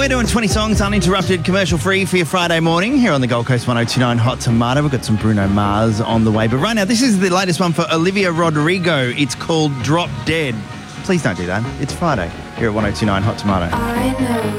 We're doing 20 songs uninterrupted, commercial free for your Friday morning here on the Gold Coast 102.9 Hot Tomato. We've got some Bruno Mars on the way. But right now, this is the latest one for Olivia Rodrigo. It's called Drop Dead. Please don't do that. It's Friday here at 102.9 Hot Tomato. I know